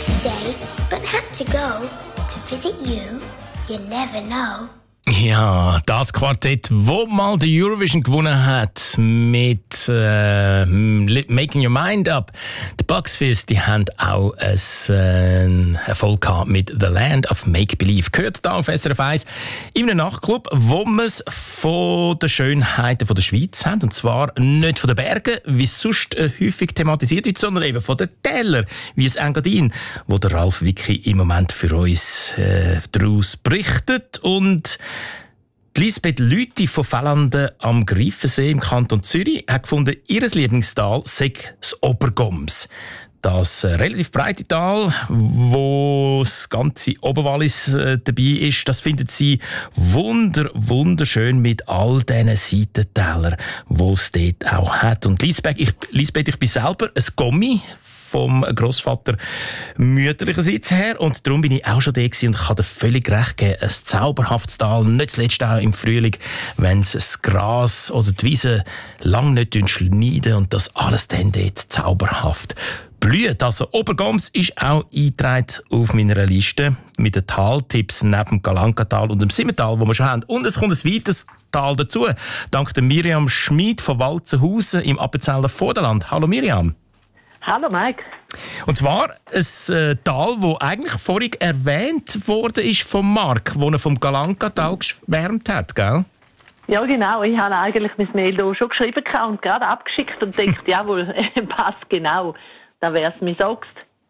today, but had to go to visit you. You never know. Ja, das Quartett, das mal die Eurovision gewonnen hat mit Making Your Mind Up. Die Bucks Fizz, die haben auch einen Erfolg gehabt mit The Land of Make Believe. Gehört da auf SRF 1 in einem Nachtclub, wo man es von den Schönheiten der Schweiz haben. Und zwar nicht von den Bergen, wie es sonst häufig thematisiert wird, sondern eben von den Tälern, wie es Engadin, wo der Ralf Wicki im Moment für uns daraus berichtet. Und Lisbeth Lüthi von Fellanden am Greifensee im Kanton Zürich hat gefunden, ihr Lieblingstal sei das Obergoms. Das relativ breite Tal, wo das ganze Oberwallis dabei ist, das findet sie wunderschön mit all diesen Seitentälern, die es dort auch hat. Und Lisbeth, ich bin selber ein Gommi vom Grossvater mütterlicherseits her. Und darum bin ich auch schon da gewesen und kann dir völlig recht geben. Ein zauberhaftes Tal, nicht zuletzt auch im Frühling, wenn es das Gras oder die Wiese lang nicht schneiden und das alles dann dort zauberhaft blüht. Also Obergoms ist auch eingetragen auf meiner Liste mit den Taltipps neben dem Galankatal und dem Simmental, wo wir schon haben. Und es kommt ein weiteres Tal dazu, dank der Miriam Schmid von Walzenhausen im Appenzeller Vorderland. Hallo Miriam. Hallo Mike. Und zwar ein Tal, das eigentlich vorhin erwähnt worden ist vom Marc, wo er vom Galankatal geschwärmt hat, gell? Ja genau, ich habe eigentlich mein Mail hier schon geschrieben und gerade abgeschickt und denkt, jawohl, passt genau. Da wäre es mein Augst,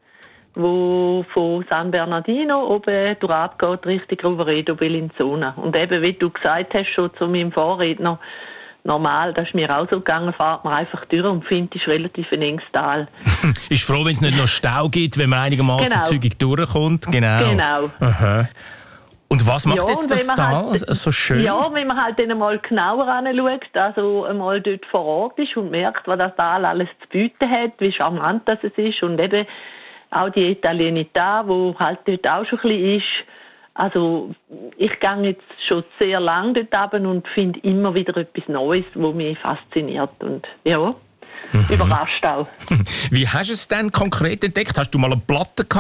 wo von San Bernardino oben durchgeht Richtung Roveredo Bellinzona. Und eben, wie du gesagt hast, schon zu meinem Vorredner, normal, das ist mir auch so gegangen, fährt man einfach durch und findet, es ist relativ ein enges Tal. Ist froh, wenn es nicht noch Stau gibt, wenn man einigermaßen zügig durchkommt. Genau. Aha. Und was macht jetzt das Tal halt so schön? Ja, wenn man halt dann mal genauer anschaut, also einmal dort vor Ort ist und merkt, was das Tal alles zu bieten hat, wie charmant das ist und eben auch die Italienità, die halt dort auch schon ein bisschen ist. Also ich gehe jetzt schon sehr lange dort runter und finde immer wieder etwas Neues, das mich fasziniert und ja, überrascht auch. Wie hast du es denn konkret entdeckt? Hast du mal eine Platte gehabt